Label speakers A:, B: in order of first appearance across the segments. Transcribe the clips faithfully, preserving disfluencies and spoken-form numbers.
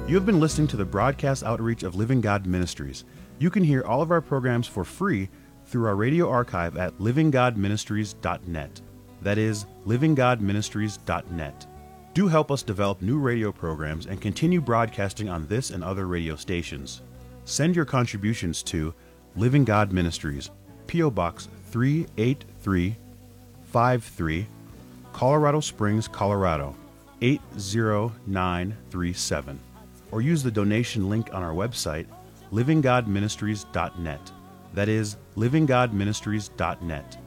A: You have been listening to the broadcast outreach of Living God Ministries. You can hear all of our programs for free through our radio archive at living god ministries dot net. That is, living god ministries dot net. Do help us develop new radio programs and continue broadcasting on this and other radio stations. Send your contributions to Living God Ministries, P O. Box three eight three five three, Colorado Springs, Colorado eight zero nine three seven, or use the donation link on our website, living god ministries dot net. That is, living god ministries dot net.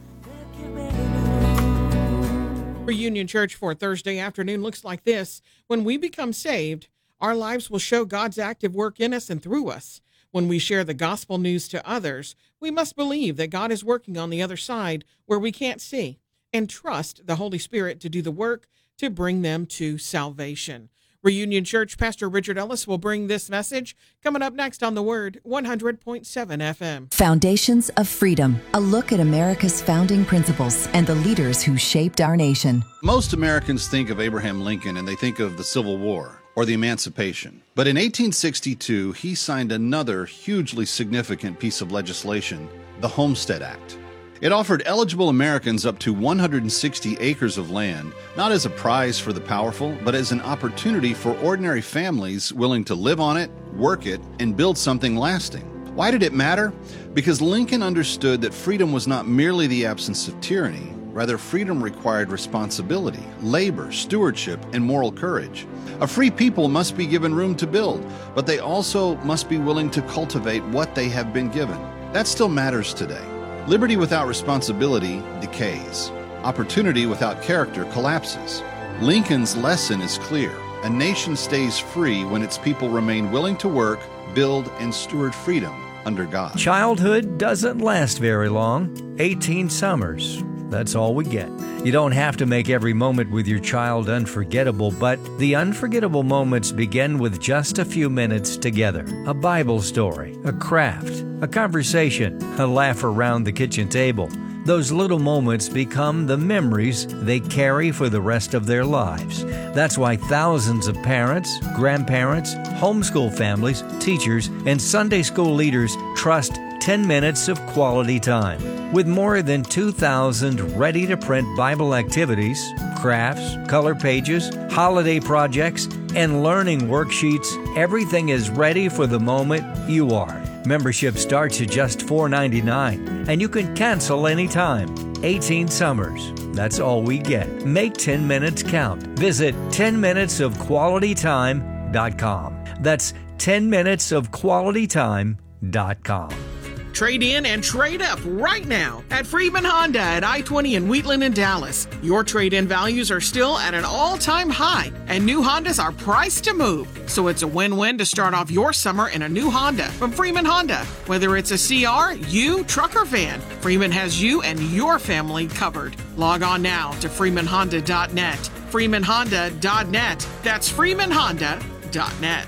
B: Reunion Church for Thursday afternoon looks like this. When we become saved, our lives will show God's active work in us and through us. When we share the gospel news to others, we must believe that God is working on the other side where we can't see, and trust the Holy Spirit to do the work to bring them to salvation. Reunion Church Pastor Richard Ellis will bring this message coming up next on The Word, one hundred point seven F M.
C: Foundations of Freedom, a look at America's founding principles and the leaders who shaped our nation.
D: Most Americans think of Abraham Lincoln and they think of the Civil War or the Emancipation. But in eighteen sixty-two, he signed another hugely significant piece of legislation, the Homestead Act. It offered eligible Americans up to one hundred sixty acres of land, not as a prize for the powerful, but as an opportunity for ordinary families willing to live on it, work it, and build something lasting. Why did it matter? Because Lincoln understood that freedom was not merely the absence of tyranny. Rather, freedom required responsibility, labor, stewardship, and moral courage. A free people must be given room to build, but they also must be willing to cultivate what they have been given. That still matters today. Liberty without responsibility decays. Opportunity without character collapses. Lincoln's lesson is clear. A nation stays free when its people remain willing to work, build, and steward freedom under God.
E: Childhood doesn't last very long. eighteen summers. That's all we get. You don't have to make every moment with your child unforgettable, but the unforgettable moments begin with just a few minutes together. A Bible story, a craft, a conversation, a laugh around the kitchen table. Those little moments become the memories they carry for the rest of their lives. That's why thousands of parents, grandparents, homeschool families, teachers, and Sunday school leaders trust ten minutes of quality time. With more than two thousand ready-to-print Bible activities, crafts, color pages, holiday projects, and learning worksheets, everything is ready for the moment you are. Membership starts at just four dollars and ninety-nine cents, and you can cancel anytime. eighteen summers. That's all we get. Make ten minutes count. Visit ten minutes of quality time dot com. That's ten minutes of quality time dot com.
B: Trade in and trade up right now at Freeman Honda at I twenty in Wheatland and Dallas. Your trade-in values are still at an all-time high, and new Hondas are priced to move. So it's a win-win to start off your summer in a new Honda from Freeman Honda. Whether it's a C R, U, truck, or van, Freeman has you and your family covered. Log on now to freeman honda dot net. freeman honda dot net. That's freeman honda dot net.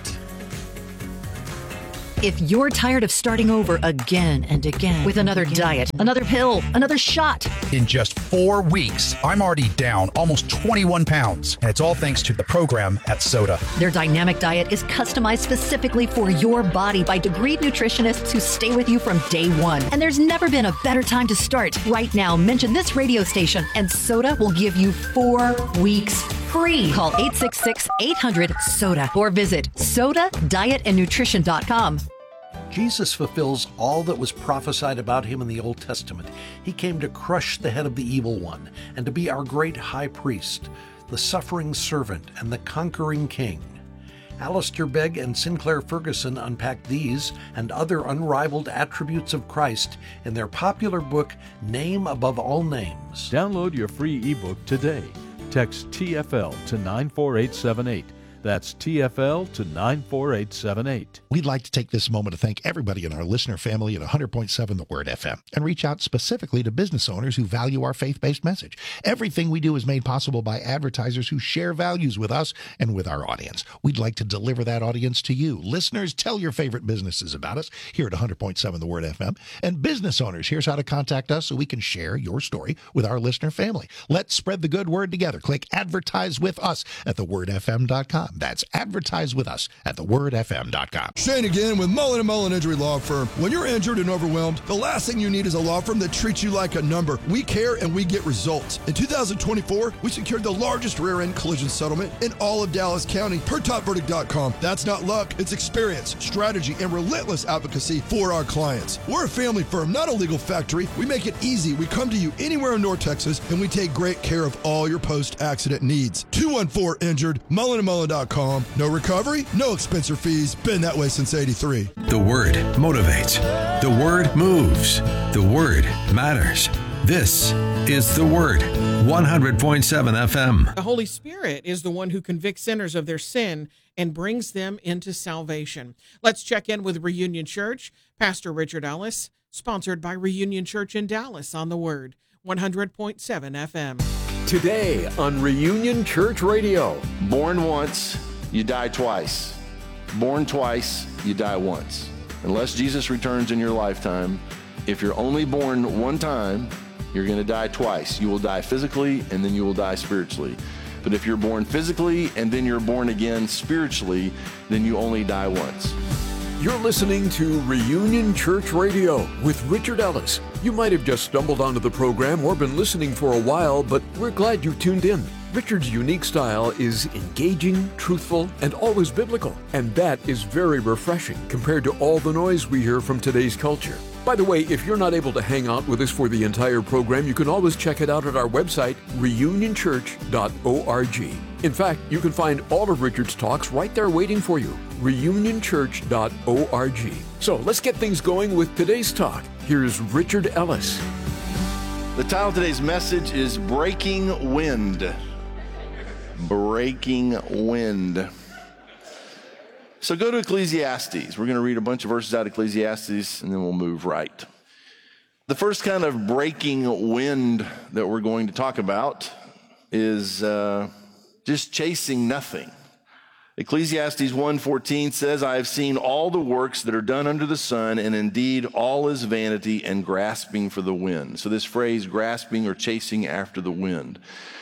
F: If you're tired of starting over again and again with another diet, another pill, another shot.
G: In just four weeks, I'm already down almost twenty-one pounds. And it's all thanks to the program at Soda.
F: Their dynamic diet is customized specifically for your body by degreed nutritionists who stay with you from day one. And there's never been a better time to start. Right now, mention this radio station and Soda will give you four weeks free. Call eight six six, eight hundred, SODA or visit soda diet and nutrition dot com.
H: Jesus fulfills all that was prophesied about him in the Old Testament. He came to crush the head of the evil one and to be our great high priest, the suffering servant and the conquering king. Alistair Begg and Sinclair Ferguson unpack these and other unrivaled attributes of Christ in their popular book, Name Above All Names.
I: Download your free ebook today. Text T F L to nine four eight seven eight. That's T F L to nine four eight seven eight.
J: We'd like to take this moment to thank everybody in our listener family at one hundred point seven The Word F M and reach out specifically to business owners who value our faith-based message. Everything we do is made possible by advertisers who share values with us and with our audience. We'd like to deliver that audience to you. Listeners, tell your favorite businesses about us here at one hundred point seven The Word F M. And business owners, here's how to contact us so we can share your story with our listener family. Let's spread the good word together. Click Advertise with Us at the word f m dot com. com. That's advertise with us at the word f m dot com.
K: Shane again with Mullen and Mullen Injury Law Firm. When you're injured and overwhelmed, the last thing you need is a law firm that treats you like a number. We care and we get results. In two thousand twenty-four, we secured the largest rear-end collision settlement in all of Dallas County per top verdict dot com. That's not luck, it's experience, strategy, and relentless advocacy for our clients. We're a family firm, not a legal factory. We make it easy. We come to you anywhere in North Texas, and we take great care of all your post-accident needs. two one four injured, mullen and mullen dot com. No recovery, no expense or fees. Been that way since eighty-three.
L: The Word motivates. The Word moves. The Word matters. This is The Word, one hundred point seven F M.
B: The Holy Spirit is the one who convicts sinners of their sin and brings them into salvation. Let's check in with Reunion Church. Pastor Richard Ellis, sponsored by Reunion Church in Dallas on The Word, one hundred point seven F M.
M: Today on Reunion Church Radio.
N: Born once, you die twice. Born twice, you die once. Unless Jesus returns in your lifetime, if you're only born one time, you're going to die twice. You will die physically, and then you will die spiritually. But if you're born physically, and then you're born again spiritually, then you only die once.
M: You're listening to Reunion Church Radio with Richard Ellis. You might have just stumbled onto the program or been listening for a while, but we're glad you tuned in. Richard's unique style is engaging, truthful, and always biblical. And that is very refreshing compared to all the noise we hear from today's culture. By the way, if you're not able to hang out with us for the entire program, you can always check it out at our website, reunion church dot org. In fact, you can find all of Richard's talks right there waiting for you, reunion church dot org. So let's get things going with today's talk. Here's Richard Ellis.
N: The title of today's message is Breaking Wind. Breaking Wind. So go to Ecclesiastes. We're going to read a bunch of verses out of Ecclesiastes, and then we'll move right. The first kind of breaking wind that we're going to talk about is uh, just chasing nothing. Ecclesiastes one fourteen says, I have seen all the works that are done under the sun, and indeed all is vanity and grasping for the wind. So this phrase, grasping or chasing after the wind.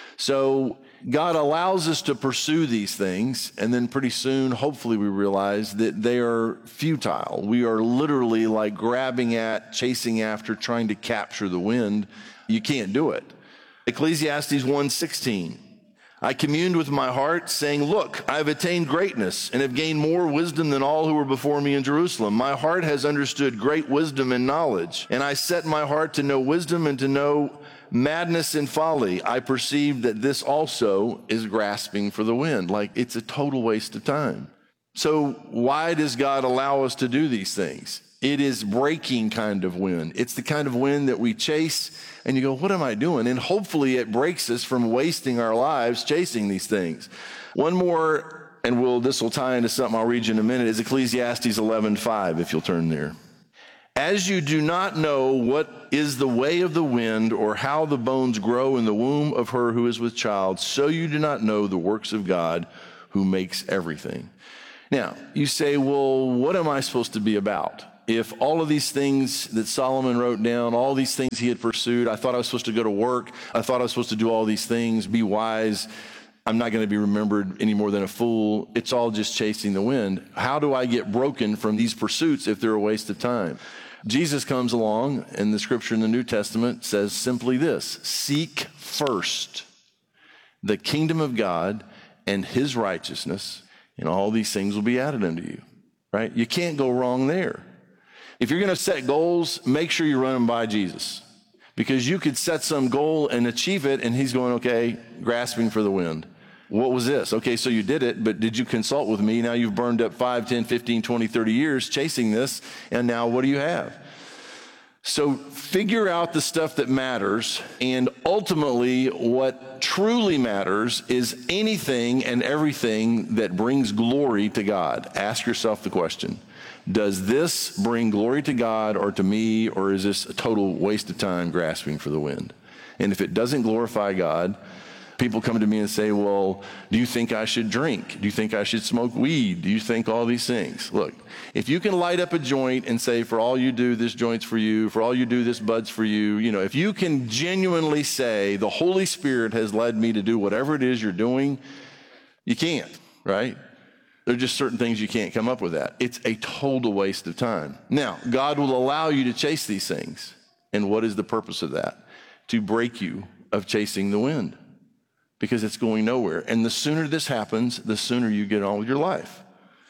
N: So God allows us to pursue these things, and then pretty soon, hopefully, we realize that they are futile. We are literally like grabbing at, chasing after, trying to capture the wind. You can't do it. Ecclesiastes one sixteen, I communed with my heart, saying, look, I have attained greatness and have gained more wisdom than all who were before me in Jerusalem. My heart has understood great wisdom and knowledge, and I set my heart to know wisdom and to know madness and folly. I perceive that this also is grasping for the wind. Like, it's a total waste of time. So why does God allow us to do these things? It is breaking kind of wind. It's the kind of wind that we chase and you go, what am I doing? And hopefully it breaks us from wasting our lives chasing these things. One more, and we'll, this will tie into something I'll read you in a minute, is Ecclesiastes eleven five, if you'll turn there. As you do not know what is the way of the wind or how the bones grow in the womb of her who is with child, so you do not know the works of God who makes everything. Now, you say, well, what am I supposed to be about? If all of these things that Solomon wrote down, all these things he had pursued, I thought I was supposed to go to work, I thought I was supposed to do all these things, be wise, I'm not going to be remembered any more than a fool. It's all just chasing the wind. How do I get broken from these pursuits if they're a waste of time? Jesus comes along, and the scripture in the New Testament says simply this: seek first the kingdom of God and his righteousness, and all these things will be added unto you, right? You can't go wrong there. If you're going to set goals, make sure you run them by Jesus, because you could set some goal and achieve it, and he's going, okay, grasping for the wind. What was this? Okay, so you did it, but did you consult with me? Now you've burned up five, ten, fifteen, twenty, thirty years chasing this, and now what do you have? So figure out the stuff that matters, and ultimately what truly matters is anything and everything that brings glory to God. Ask yourself the question, does this bring glory to God or to me, or is this a total waste of time grasping for the wind? And if it doesn't glorify God, people come to me and say, well, do you think I should drink? Do you think I should smoke weed? Do you think all these things? Look, if you can light up a joint and say, for all you do, this joint's for you, for all you do, this bud's for you, you know, if you can genuinely say, the Holy Spirit has led me to do whatever it is you're doing, you can't, right? There are just certain things you can't come up with that. It's a total waste of time. Now, God will allow you to chase these things. And what is the purpose of that? To break you of chasing the wind, because it's going nowhere. And the sooner this happens, the sooner you get on with your life.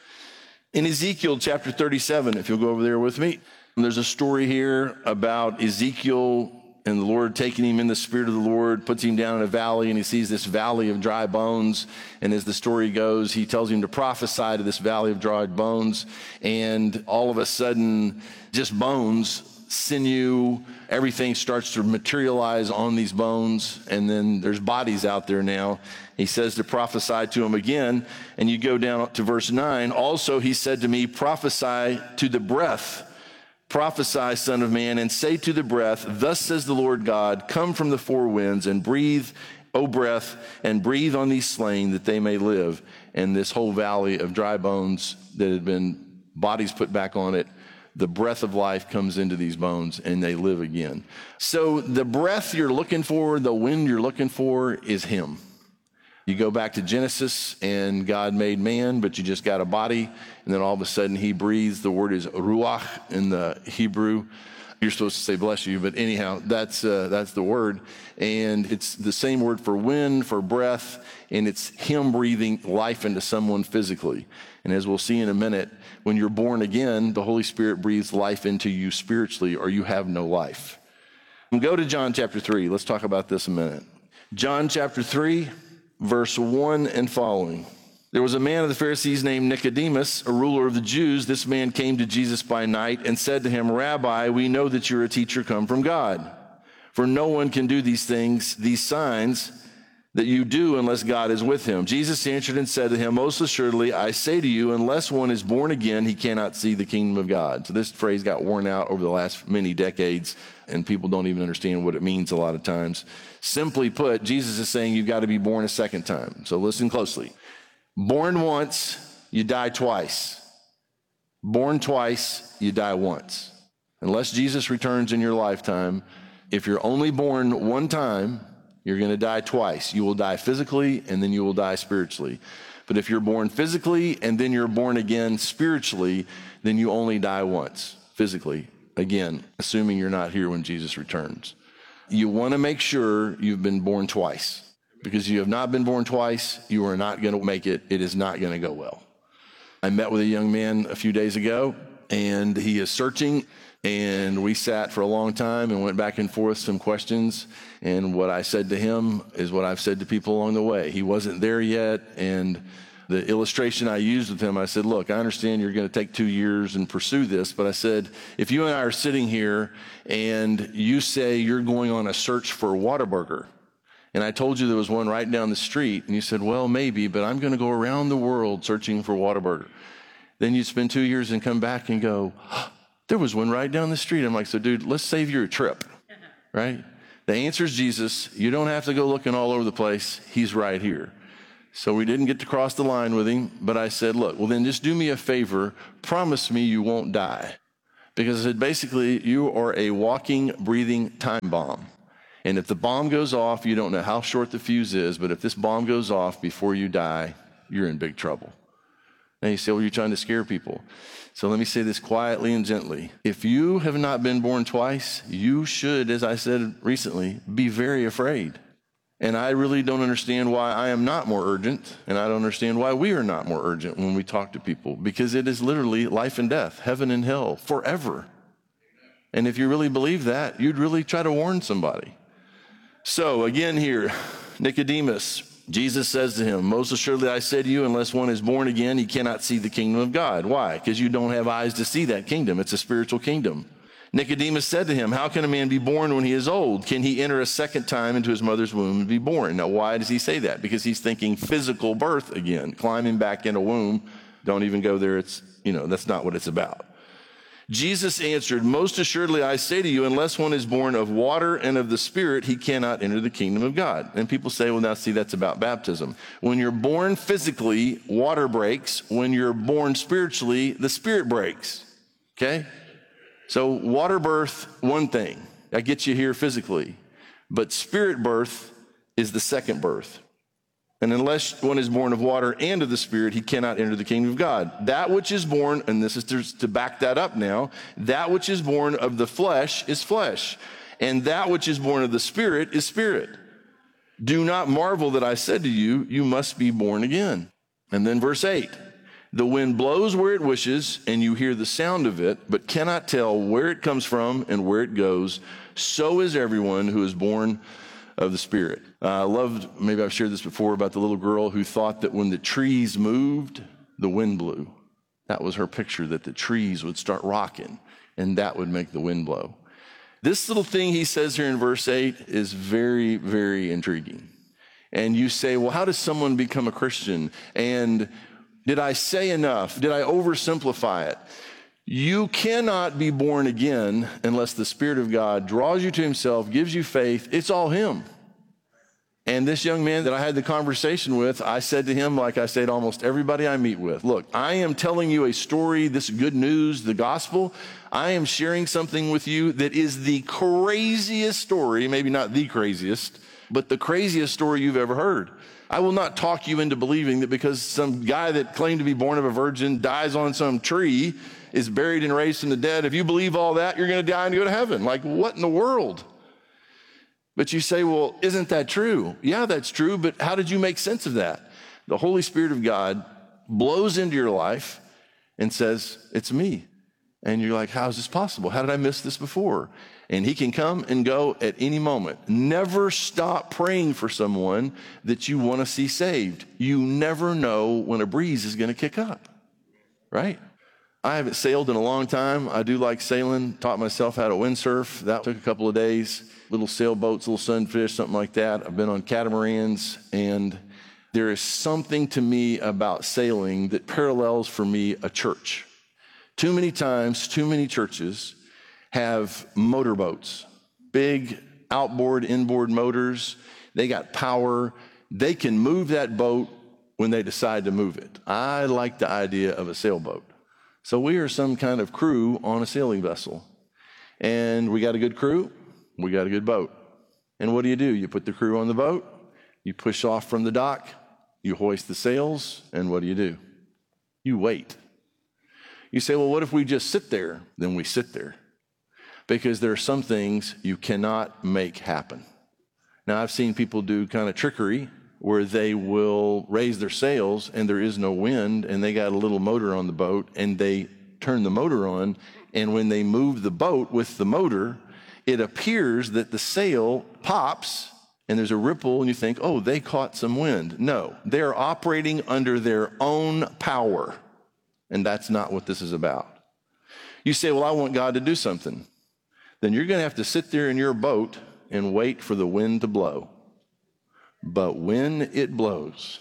N: In Ezekiel chapter thirty-seven, if you'll go over there with me, there's a story here about Ezekiel and the Lord taking him in the Spirit of the Lord, puts him down in a valley, and he sees this valley of dry bones. And as the story goes, he tells him to prophesy to this valley of dry bones. And all of a sudden, just bones, sinew, everything starts to materialize on these bones. And then there's bodies out there now. He says to prophesy to him again. And you go down to verse nine. Also, he said to me, prophesy to the breath. Prophesy, son of man, and say to the breath, thus says the Lord God, come from the four winds and breathe, O breath, and breathe on these slain that they may live. And this whole valley of dry bones that had been bodies put back on it, the breath of life comes into these bones and they live again. So the breath you're looking for, the wind you're looking for is him. You go back to Genesis and God made man, but you just got a body. And then all of a sudden he breathes. The word is ruach in the Hebrew. You're supposed to say bless you, but anyhow, that's uh, that's the word. And it's the same word for wind, for breath, and it's him breathing life into someone physically. And as we'll see in a minute, when you're born again, the Holy Spirit breathes life into you spiritually, or you have no life. And go to John chapter three. Let's talk about this a minute. John chapter three. Verse one and following. There was a man of the Pharisees named Nicodemus, a ruler of the Jews. This man came to Jesus by night and said to him, Rabbi, we know that you're a teacher come from God. For no one can do these things, these signs that you do unless God is with him. Jesus answered and said to him, most assuredly, I say to you, unless one is born again, he cannot see the kingdom of God. So this phrase got worn out over the last many decades, and people don't even understand what it means a lot of times. Simply put, Jesus is saying you've got to be born a second time. So listen closely. Born once, you die twice. Born twice, you die once. Unless Jesus returns in your lifetime, if you're only born one time, you're going to die twice. You will die physically, and then you will die spiritually. But if you're born physically, and then you're born again spiritually, then you only die once, physically. Again, assuming you're not here when Jesus returns. You want to make sure you've been born twice. Because you have not been born twice, you are not going to make it. It is not going to go well. I met with a young man a few days ago, and he is searching. And we sat for a long time and went back and forth some questions. And what I said to him is what I've said to people along the way. He wasn't there yet. And the illustration I used with him, I said, look, I understand you're going to take two years and pursue this. But I said, if you and I are sitting here and you say you're going on a search for a Whataburger, and I told you there was one right down the street, and you said, well, maybe, but I'm going to go around the world searching for Whataburger. Then you spend two years and come back and go, there was one right down the street. I'm like, so dude, let's save you a trip, right? The answer is Jesus. You don't have to go looking all over the place. He's right here. So we didn't get to cross the line with him, but I said, look, well then just do me a favor. Promise me you won't die. Because I said, basically, you are a walking, breathing time bomb. And if the bomb goes off, you don't know how short the fuse is, but if this bomb goes off before you die, you're in big trouble. Now you say, well, you're trying to scare people. So let me say this quietly and gently. If you have not been born twice, you should, as I said recently, be very afraid. And I really don't understand why I am not more urgent, and I don't understand why we are not more urgent when we talk to people, because it is literally life and death, heaven and hell, forever. And if you really believe that, you'd really try to warn somebody. So again here, Nicodemus, Jesus says to him, most assuredly I say to you, unless one is born again, he cannot see the kingdom of God. Why? Because you don't have eyes to see that kingdom. It's a spiritual kingdom. Nicodemus said to him, how can a man be born when he is old? Can he enter a second time into his mother's womb and be born? Now, why does he say that? Because he's thinking physical birth again, climbing back in a womb. Don't even go there. It's, you know, that's not what it's about. Jesus answered, most assuredly I say to you, unless one is born of water and of the Spirit, he cannot enter the kingdom of God. And people say, well, now see, that's about baptism. When you're born physically, water breaks. When you're born spiritually, the Spirit breaks. Okay? So water birth, one thing. That gets you here physically. But spirit birth is the second birth. And unless one is born of water and of the Spirit, he cannot enter the kingdom of God. That which is born, and this is to, to back that up now, that which is born of the flesh is flesh, and that which is born of the Spirit is spirit. Do not marvel that I said to you, you must be born again. And then verse eight, the wind blows where it wishes, and you hear the sound of it, but cannot tell where it comes from and where it goes. So is everyone who is born of the Spirit. Uh, I loved, maybe I've shared this before, about the little girl who thought that when the trees moved, the wind blew. That was her picture, that the trees would start rocking, and that would make the wind blow. This little thing he says here in verse eight is very, very intriguing. And you say, well, how does someone become a Christian? And did I say enough? Did I oversimplify it? You cannot be born again unless the Spirit of God draws you to himself, gives you faith. It's all him. And this young man that I had the conversation with, I said to him, like I say to almost everybody I meet with, look, I am telling you a story, this good news, the gospel. I am sharing something with you that is the craziest story, maybe not the craziest, but the craziest story you've ever heard. I will not talk you into believing that because some guy that claimed to be born of a virgin dies on some tree, is buried and raised from the dead. If you believe all that, you're going to die and go to heaven. Like, what in the world? But you say, well, isn't that true? Yeah, that's true, but how did you make sense of that? The Holy Spirit of God blows into your life and says, it's me. And you're like, how is this possible? How did I miss this before? And he can come and go at any moment. Never stop praying for someone that you want to see saved. You never know when a breeze is going to kick up, right? I haven't sailed in a long time. I do like sailing. Taught myself how to windsurf. That took a couple of days. Little sailboats, little sunfish, something like that. I've been on catamarans, and there is something to me about sailing that parallels for me a church. Too many times, too many churches have motorboats, big outboard, inboard motors. They got power. They can move that boat when they decide to move it. I like the idea of a sailboat. So we are some kind of crew on a sailing vessel, and we got a good crew, we got a good boat. And what do you do? You put the crew on the boat, you push off from the dock, you hoist the sails, and what do you do? You wait. You say, well, what if we just sit there? Then we sit there, because there are some things you cannot make happen. Now, I've seen people do kind of trickery where they will raise their sails and there is no wind, and they got a little motor on the boat, and they turn the motor on, and when they move the boat with the motor, it appears that the sail pops and there's a ripple, and you think, oh, they caught some wind. No, they're operating under their own power, and that's not what this is about. You say, well, I want God to do something. Then you're going to have to sit there in your boat and wait for the wind to blow. But when it blows,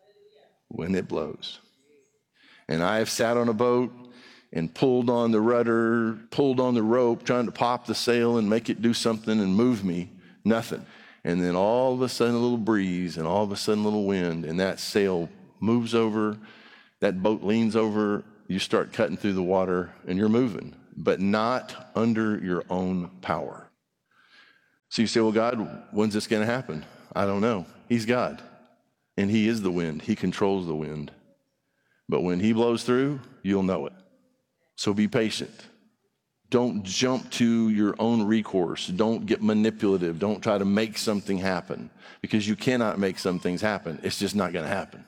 N: when it blows, and I have sat on a boat and pulled on the rudder, pulled on the rope, trying to pop the sail and make it do something and move me, nothing. And then all of a sudden a little breeze, and all of a sudden a little wind, and that sail moves over, that boat leans over, you start cutting through the water, and you're moving, but not under your own power. So you say, well, God, when's this going to happen? I don't know. He's God, and he is the wind. He controls the wind. But when he blows through, you'll know it. So be patient. Don't jump to your own recourse. Don't get manipulative. Don't try to make something happen, because you cannot make some things happen. It's just not going to happen.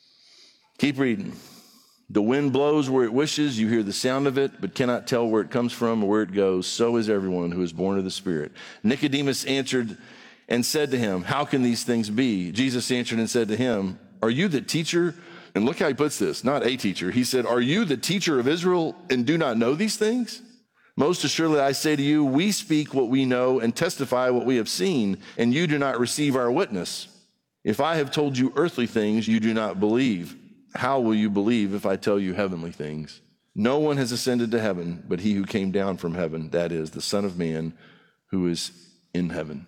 N: Keep reading. The wind blows where it wishes. You hear the sound of it, but cannot tell where it comes from or where it goes. So is everyone who is born of the Spirit. Nicodemus answered and said to him, how can these things be? Jesus answered and said to him, are you the teacher? And look how he puts this, not a teacher. He said, are you the teacher of Israel and do not know these things? Most assuredly, I say to you, we speak what we know and testify what we have seen, and you do not receive our witness. If I have told you earthly things, you do not believe. How will you believe if I tell you heavenly things? No one has ascended to heaven, but he who came down from heaven, that is, the Son of Man who is in heaven.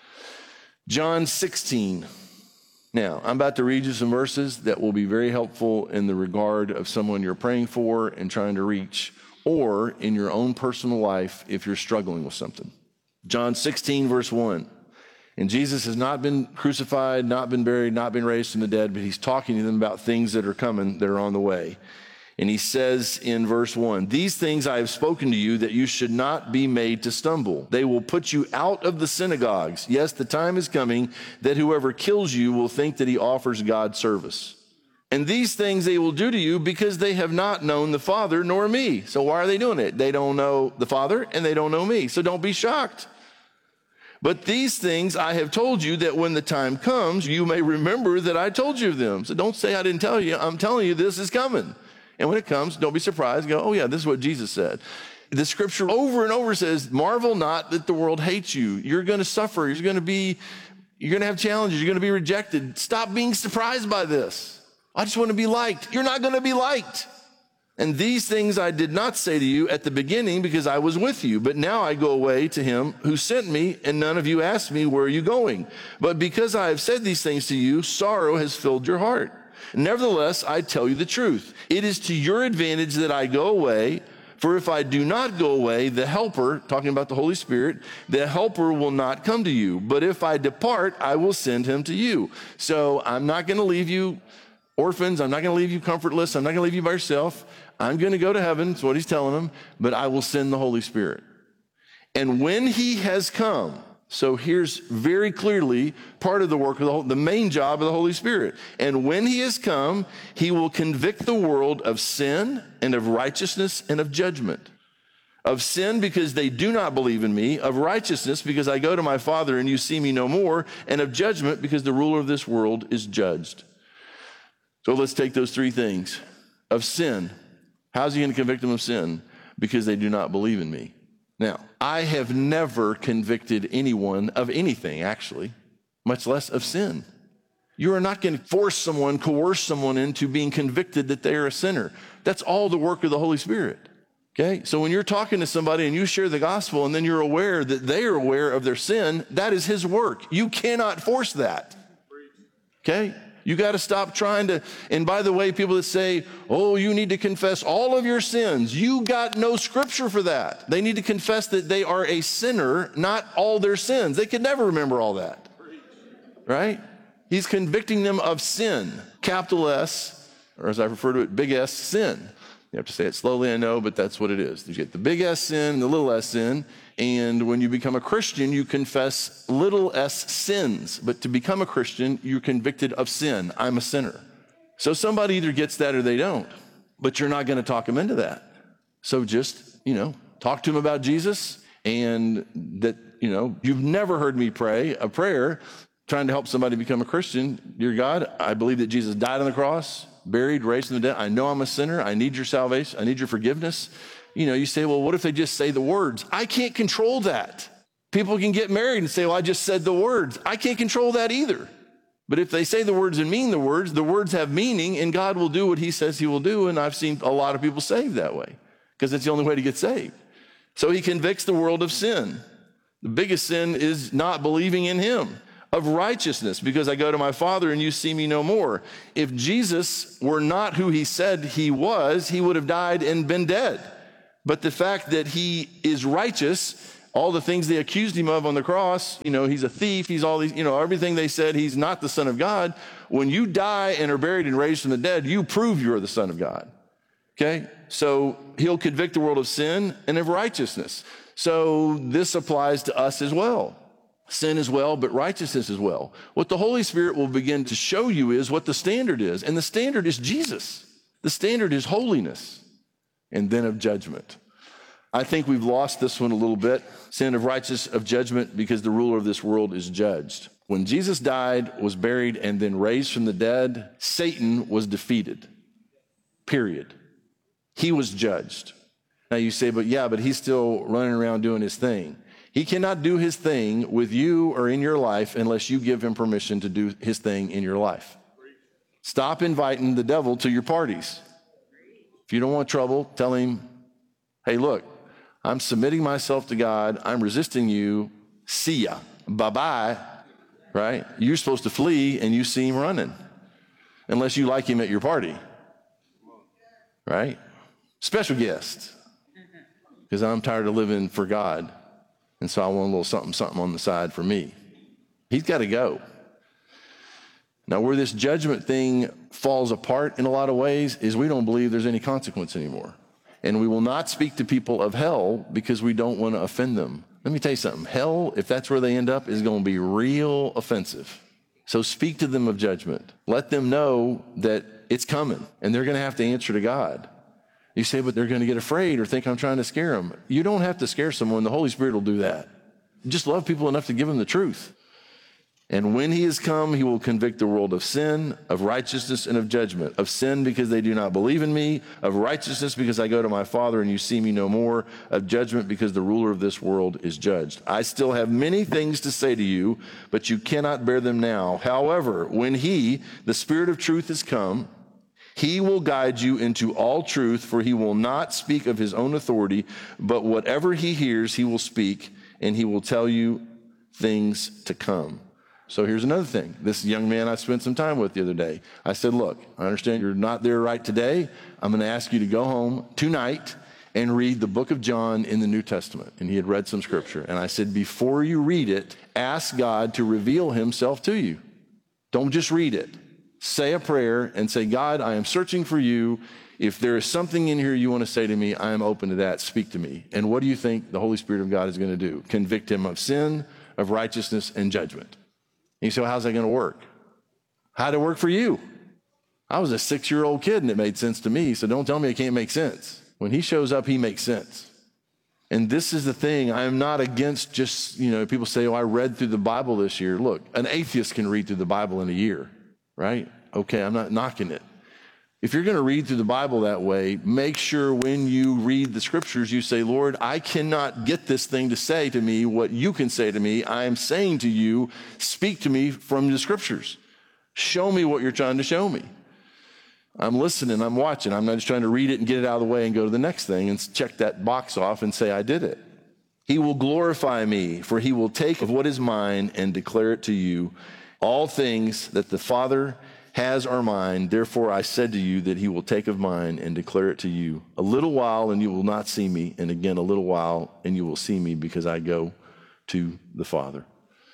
N: John sixteen. Now, I'm about to read you some verses that will be very helpful in the regard of someone you're praying for and trying to reach, or in your own personal life if you're struggling with something. John sixteen, verse one. And Jesus has not been crucified, not been buried, not been raised from the dead, but he's talking to them about things that are coming, that are on the way. And he says in verse one, these things I have spoken to you that you should not be made to stumble. They will put you out of the synagogues. Yes, the time is coming that whoever kills you will think that he offers God service. And these things they will do to you because they have not known the Father nor me. So why are they doing it? They don't know the Father and they don't know me. So don't be shocked. But these things I have told you that when the time comes, you may remember that I told you of them. So don't say I didn't tell you. I'm telling you this is coming. And when it comes, don't be surprised. Go, oh yeah, this is what Jesus said. The scripture over and over says, marvel not that the world hates you. You're going to suffer. You're going to be, you're going to have challenges. You're going to be rejected. Stop being surprised by this. I just want to be liked. You're not going to be liked. And these things I did not say to you at the beginning because I was with you. But now I go away to him who sent me, and none of you asked me, where are you going? But because I have said these things to you, sorrow has filled your heart. Nevertheless, I tell you the truth. It is to your advantage that I go away. For if I do not go away, the helper, talking about the Holy Spirit, the helper will not come to you. But if I depart, I will send him to you. So I'm not going to leave you orphans. I'm not going to leave you comfortless. I'm not going to leave you by yourself. I'm going to go to heaven. That's what he's telling them. But I will send the Holy Spirit. And when he has come, so here's very clearly part of the work of the, whole, the main job of the Holy Spirit. And when he has come, he will convict the world of sin and of righteousness and of judgment. Of sin because they do not believe in me, of righteousness because I go to my Father and you see me no more, and of judgment because the ruler of this world is judged. So let's take those three things. Of sin, how's he going to convict them of sin? Because they do not believe in me. Now, I have never convicted anyone of anything, actually, much less of sin. You are not going to force someone, coerce someone into being convicted that they are a sinner. That's all the work of the Holy Spirit. Okay? So when you're talking to somebody and you share the gospel and then you're aware that they are aware of their sin, that is his work. You cannot force that. Okay? You got to stop trying to, and by the way, people that say, oh, you need to confess all of your sins, you got no scripture for that. They need to confess that they are a sinner, not all their sins. They could never remember all that, right? He's convicting them of sin, capital S, or as I refer to it, big S, sin. You have to say it slowly, I know, but that's what it is. You get the big S sin and the little s sin. And when you become a Christian, you confess little s sins. But to become a Christian, you're convicted of sin. I'm a sinner. So somebody either gets that or they don't. But you're not going to talk them into that. So just, you know, talk to them about Jesus, and that, you know, you've never heard me pray a prayer trying to help somebody become a Christian. Dear God, I believe that Jesus died on the cross, buried, raised from the dead. I know I'm a sinner. I need your salvation. I need your forgiveness. You know, you say, well, what if they just say the words? I can't control that. People can get married and say, well, I just said the words. I can't control that either. But if they say the words and mean the words, the words have meaning, and God will do what he says he will do. And I've seen a lot of people saved that way because it's the only way to get saved. So he convicts the world of sin. The biggest sin is not believing in him. Of righteousness, because I go to my Father and you see me no more. If Jesus were not who he said he was, he would have died and been dead. But the fact that he is righteous, all the things they accused him of on the cross, you know, he's a thief, he's all these, you know, everything they said, he's not the Son of God. When you die and are buried and raised from the dead, you prove you're the Son of God. Okay? So he'll convict the world of sin and of righteousness. So this applies to us as well. Sin as well, but righteousness as well. What the Holy Spirit will begin to show you is what the standard is. And the standard is Jesus. The standard is holiness, and then of judgment. I think we've lost this one a little bit. Sin of righteousness, of judgment, because the ruler of this world is judged. When Jesus died, was buried, and then raised from the dead, Satan was defeated. Period. He was judged. Now you say, but yeah, but he's still running around doing his thing. He cannot do his thing with you or in your life unless you give him permission to do his thing in your life. Stop inviting the devil to your parties. If you don't want trouble, tell him, hey, look, I'm submitting myself to God. I'm resisting you. See ya. Bye-bye. Right? You're supposed to flee, and you see him running. Unless you like him at your party. Right? Special guest. Because I'm tired of living for God. And so I want a little something, something on the side for me. He's got to go. Now, where this judgment thing falls apart in a lot of ways is we don't believe there's any consequence anymore. And we will not speak to people of hell because we don't want to offend them. Let me tell you something. Hell, if that's where they end up, is going to be real offensive. So speak to them of judgment. Let them know that it's coming and they're going to have to answer to God. You say, but they're going to get afraid or think I'm trying to scare them. You don't have to scare someone. The Holy Spirit will do that. Just love people enough to give them the truth. And when he has come, he will convict the world of sin, of righteousness, and of judgment. Of sin because they do not believe in me. Of righteousness because I go to my Father and you see me no more. Of judgment because the ruler of this world is judged. I still have many things to say to you, but you cannot bear them now. However, when he, the Spirit of truth, has come, he will guide you into all truth, for he will not speak of his own authority, but whatever he hears, he will speak, and he will tell you things to come. So here's another thing. This young man I spent some time with the other day, I said, look, I understand you're not there right today. I'm going to ask you to go home tonight and read the book of John in the New Testament. And he had read some scripture. And I said, before you read it, ask God to reveal himself to you. Don't just read it. Say a prayer and say, God, I am searching for you. If there is something in here you want to say to me, I am open to that. Speak to me. And what do you think the Holy Spirit of God is going to do? Convict him of sin, of righteousness, and judgment. And you say, well, how's that going to work? How'd it work for you? I was a six-year-old kid and it made sense to me, so don't tell me it can't make sense. When he shows up, he makes sense. And this is the thing. I am not against just, you know, people say, oh, I read through the Bible this year. Look, an atheist can read through the Bible in a year, right? Okay, I'm not knocking it. If you're going to read through the Bible that way, make sure when you read the scriptures, you say, Lord, I cannot get this thing to say to me what you can say to me. I am saying to you, speak to me from the scriptures. Show me what you're trying to show me. I'm listening, I'm watching. I'm not just trying to read it and get it out of the way and go to the next thing and check that box off and say I did it. He will glorify me, for he will take of what is mine and declare it to you. All things that the Father has are mine, therefore I said to you that he will take of mine and declare it to you. A little while and you will not see me, and again a little while and you will see me, because I go to the Father.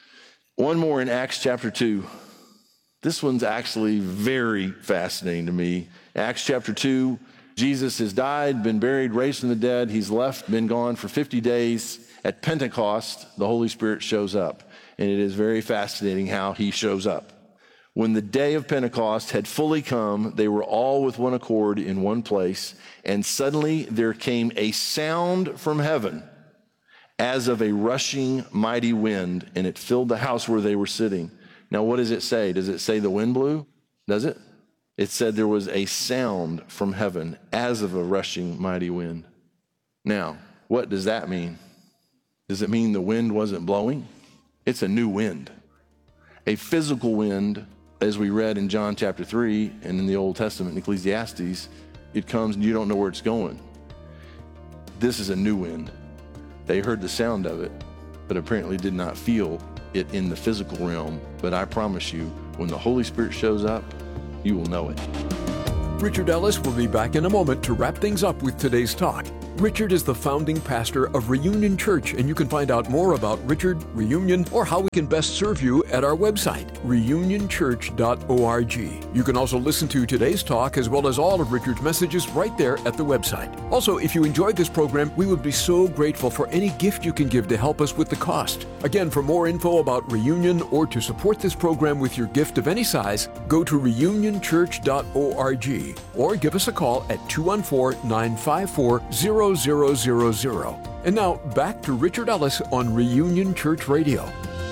N: One more in Acts chapter two. This one's actually very fascinating to me. Acts chapter two, Jesus has died, been buried, raised from the dead. He's left, been gone for fifty days. At Pentecost, the Holy Spirit shows up, and it is very fascinating how he shows up. When the day of Pentecost had fully come, they were all with one accord in one place, and suddenly there came a sound from heaven as of a rushing mighty wind, and it filled the house where they were sitting. Now, what does it say? Does it say the wind blew? Does it? It said there was a sound from heaven as of a rushing mighty wind. Now, what does that mean? Does it mean the wind wasn't blowing? It's a new wind. A physical wind, as we read in John chapter three and in the Old Testament in Ecclesiastes, it comes and you don't know where it's going. This is a new wind. They heard the sound of it, but apparently did not feel it in the physical realm. But I promise you, when the Holy Spirit shows up, you will know it.
M: Richard Ellis will be back in a moment to wrap things up with today's talk. Richard is the founding pastor of Reunion Church, and you can find out more about Richard, Reunion, or how we can best serve you at our website, reunion church dot org. You can also listen to today's talk as well as all of Richard's messages right there at the website. Also, if you enjoyed this program, we would be so grateful for any gift you can give to help us with the cost. Again, for more info about Reunion or to support this program with your gift of any size, go to reunion church dot org or give us a call at two one four, nine five four, zero zero zero zero. And now back to Richard Ellis on Reunion Church Radio.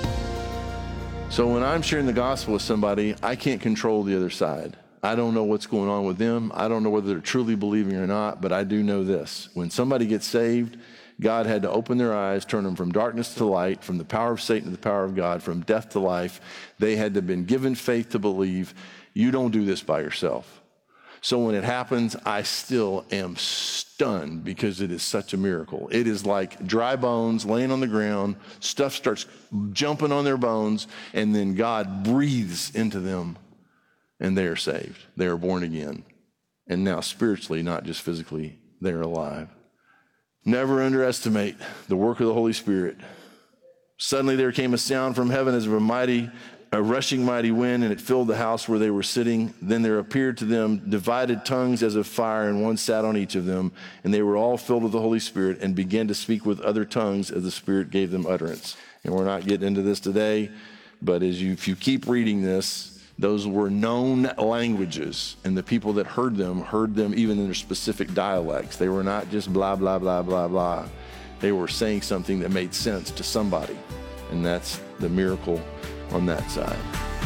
N: So when I'm sharing the gospel with somebody, I can't control the other side. I don't know what's going on with them. I don't know whether they're truly believing or not, but I do know this. When somebody gets saved, God had to open their eyes, turn them from darkness to light, from the power of Satan to the power of God, from death to life. They had to have been given faith to believe. You don't do this by yourself. So when it happens, I still am stunned because it is such a miracle. It is like dry bones laying on the ground, stuff starts jumping on their bones, and then God breathes into them, and they are saved. They are born again. And now spiritually, not just physically, they are alive. Never underestimate the work of the Holy Spirit. Suddenly there came a sound from heaven as of a mighty, a rushing mighty wind, and it filled the house where they were sitting. Then there appeared to them divided tongues as of fire, and one sat on each of them. And they were all filled with the Holy Spirit and began to speak with other tongues as the Spirit gave them utterance. And we're not getting into this today, but as you, if you keep reading this, those were known languages, and the people that heard them heard them even in their specific dialects. They were not just blah, blah, blah, blah, blah. They were saying something that made sense to somebody, and that's the miracle on that side.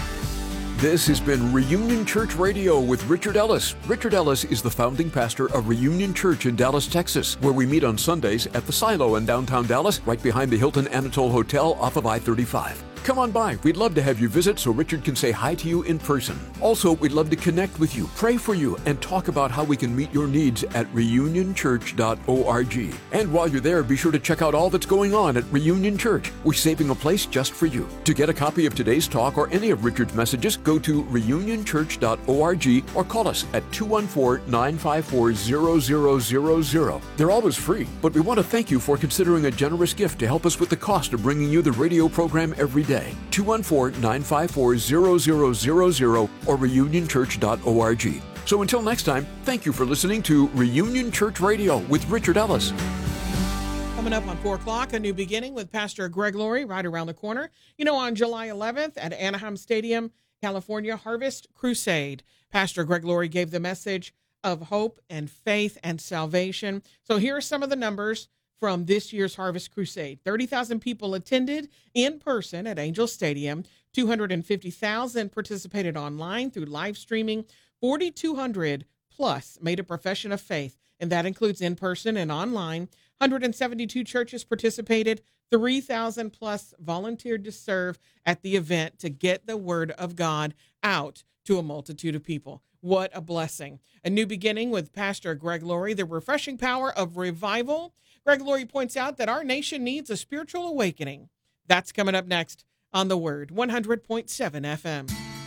M: This has been Reunion Church Radio with Richard Ellis. Richard Ellis is the founding pastor of Reunion Church in Dallas, Texas, where we meet on Sundays at the Silo in downtown Dallas, right behind the Hilton Anatole Hotel off of I thirty-five. Come on by. We'd love to have you visit so Richard can say hi to you in person. Also, we'd love to connect with you, pray for you, and talk about how we can meet your needs at reunion church dot org. And while you're there, be sure to check out all that's going on at Reunion Church. We're saving a place just for you. To get a copy of today's talk or any of Richard's messages, go to reunion church dot org or call us at two one four, nine five four, zero zero zero zero. They're always free, but we want to thank you for considering a generous gift to help us with the cost of bringing you the radio program every day. two one four, nine five four, zero zero zero zero or reunion church dot org. So until next time, thank you for listening to Reunion Church Radio with Richard Ellis.
B: Coming up on four o'clock, a new beginning with Pastor Greg Laurie right around the corner. You know, on July eleventh at Anaheim Stadium, California, Harvest Crusade. Pastor Greg Laurie gave the message of hope and faith and salvation. So here are some of the numbers from this year's Harvest Crusade. thirty thousand people attended in person at Angel Stadium. two hundred fifty thousand participated online through live streaming. forty-two hundred plus made a profession of faith, and that includes in person and online. one hundred seventy-two churches participated. three thousand plus volunteered to serve at the event to get the word of God out to a multitude of people. What a blessing. A new beginning with Pastor Greg Laurie, the refreshing power of revival. Greg Laurie points out that our nation needs a spiritual awakening. That's coming up next on The Word, one hundred point seven F M.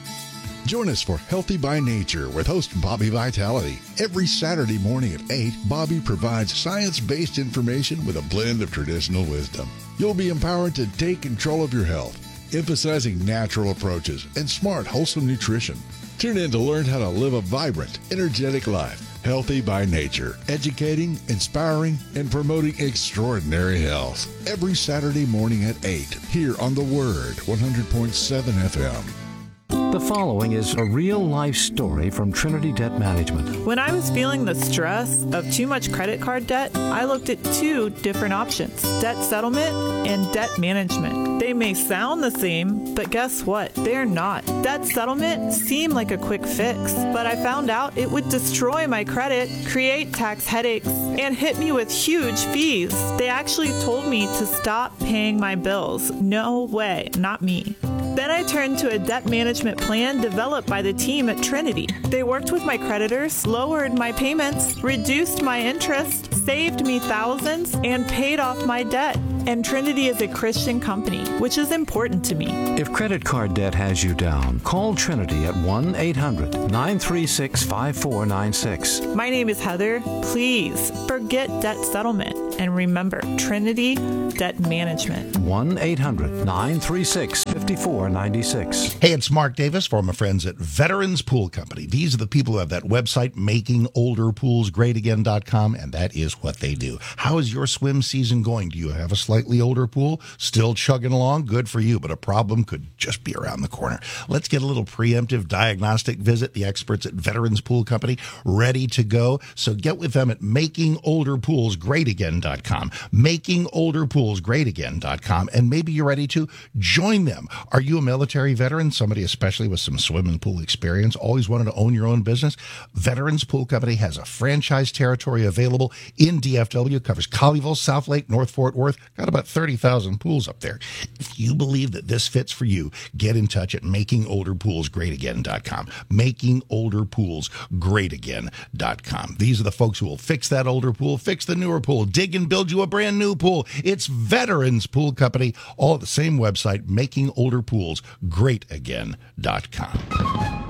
J: Join us for Healthy by Nature with host Bobby Vitality. Every Saturday morning at eight, Bobby provides science-based information with a blend of traditional wisdom. You'll be empowered to take control of your health, emphasizing natural approaches and smart, wholesome nutrition. Tune in to learn how to live a vibrant, energetic life. Healthy by Nature, educating, inspiring, and promoting extraordinary health. Every Saturday morning at eight, here on The Word, one hundred point seven F M.
O: The following is a real-life story from Trinity Debt Management.
P: When I was feeling the stress of too much credit card debt, I looked at two different options, debt settlement and debt management. They may sound the same, but guess what? They're not. Debt settlement seemed like a quick fix, but I found out it would destroy my credit, create tax headaches, and hit me with huge fees. They actually told me to stop paying my bills. No way, not me. Then I turned to a debt management plan developed by the team at Trinity. They worked with my creditors, lowered my payments, reduced my interest, saved me thousands, and paid off my debt. And Trinity is a Christian company, which is important to me.
O: If credit card debt has you down, call Trinity at one eight hundred, nine three six, five four nine six.
P: My name is Heather. Please forget debt settlement and remember Trinity Debt Management.
O: one eight hundred, nine three six, five four nine six.
J: Hey, it's Mark Davis for my friends at Veterans Pool Company. These are the people who have that website, making older pools great again dot com, and that is what they do. How is your swim season going? Do you have a slightly older pool? Still chugging along? Good for you, but a problem could just be around the corner. Let's get a little preemptive diagnostic visit. The experts at Veterans Pool Company ready to go. So get with them at making older pools great again dot com, making older pools great again dot com, and maybe you're ready to join them. Are you a military veteran, somebody especially with some swimming pool experience, always wanted to own your own business? Veterans Pool Company has a franchise territory available in D F W, covers Colleyville, South Lake, North Fort Worth, got about thirty thousand pools up there. If you believe that this fits for you, get in touch at making older pools great again dot com, making older pools great again dot com. These are the folks who will fix that older pool, fix the newer pool, dig and build you a brand new pool. It's Veterans Pool Company, all at the same website, making older pools great again dot com.
Q: Always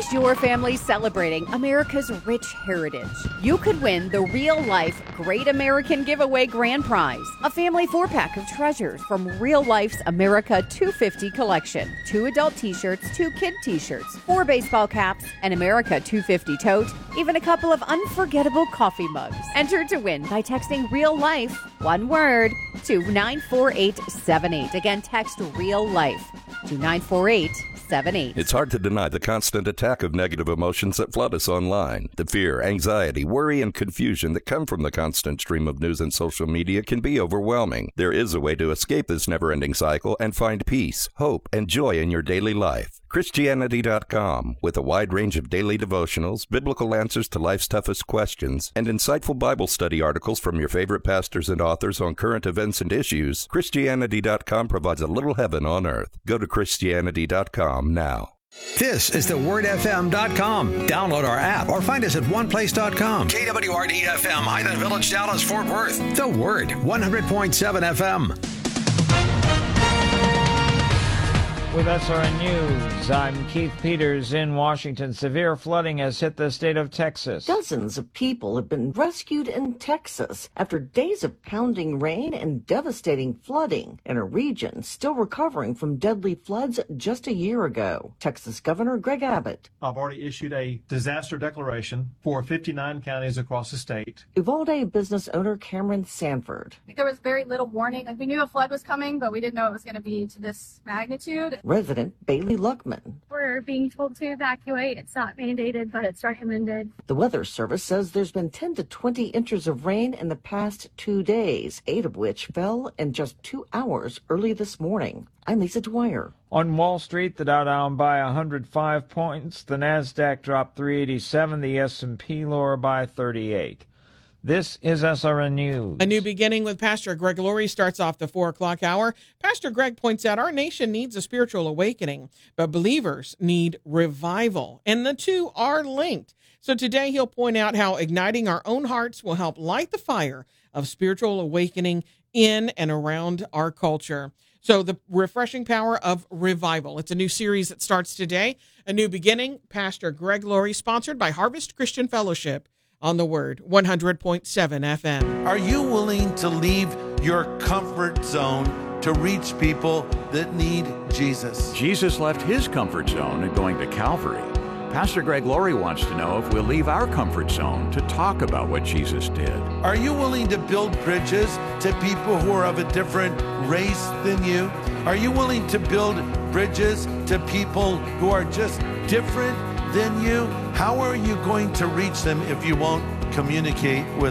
Q: is your family celebrating America's rich heritage? You could win the real-life Great American Giveaway Grand Prize, a family four-pack of treasures from Real Life's America two fifty collection. Two adult t-shirts, two kid t-shirts, four baseball caps, an America two fifty tote, even a couple of unforgettable coffee mugs. Enter to win by texting Real Life, one word, to nine four eight seven eight. Again, text Real Life to nine four eight seven eight.
R: It's hard to deny the constant attack of negative emotions that flood us online. The fear, anxiety, worry, and confusion that come from the constant stream of news and social media can be overwhelming. There is a way to escape this never-ending cycle and find peace, hope, and joy in your daily life. Christianity dot com, with a wide range of daily devotionals, biblical answers to life's toughest questions, and insightful Bible study articles from your favorite pastors and authors on current events and issues, Christianity dot com provides a little heaven on earth. Go to Christianity dot com now.
S: This is the word F M dot com. Download our app or find us at one place dot com. K W R D F M, Highland Village, Dallas, Fort Worth. The Word, one hundred point seven F M.
T: With S R N News, I'm Keith Peters in Washington. Severe flooding has hit the state of Texas.
U: Dozens of people have been rescued in Texas after days of pounding rain and devastating flooding in a region still recovering from deadly floods just a year ago. Texas Governor Greg Abbott.
V: I've already issued a disaster declaration for fifty-nine counties across the state.
U: Uvalde business owner Cameron Sanford.
W: There was very little warning. Like, we knew a flood was coming, but we didn't know it was going to be to this magnitude.
U: Resident Bailey Luckman.
W: We're being told to evacuate. It's not mandated, but it's recommended.
U: The Weather Service says there's been ten to twenty inches of rain in the past two days, eight of which fell in just two hours early this morning. I'm Lisa Dwyer.
T: On Wall Street, the Dow down by one hundred five points. The Nasdaq dropped three eighty-seven. The S and P lower by thirty-eight. This is S R N News.
B: A new beginning with Pastor Greg Laurie starts off the four o'clock hour. Pastor Greg points out our nation needs a spiritual awakening, but believers need revival, and the two are linked. So today he'll point out how igniting our own hearts will help light the fire of spiritual awakening in and around our culture. So the refreshing power of revival. It's a new series that starts today. A new beginning. Pastor Greg Laurie, sponsored by Harvest Christian Fellowship. On the Word, one hundred point seven F M.
X: Are you willing to leave your comfort zone to reach people that need Jesus?
Y: Jesus left his comfort zone in going to Calvary. Pastor Greg Laurie wants to know if we'll leave our comfort zone to talk about what Jesus did.
X: Are you willing to build bridges to people who are of a different race than you? Are you willing to build bridges to people who are just different than you? How are you going to reach them if you won't communicate with